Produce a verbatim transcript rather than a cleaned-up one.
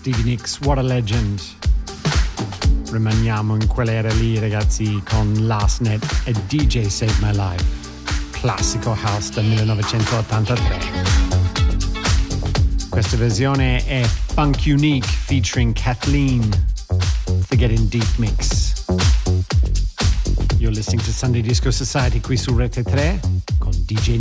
Stevie Nicks, What a Legend. Rimaniamo in quell'era lì, ragazzi, con Last Net e D J Save My Life, classico house del millenovecentottantatré. Questa versione è Funk Unique featuring Kathleen, the Getting Deep Mix. You're listening to Sunday Disco Society qui su Rete tre con D J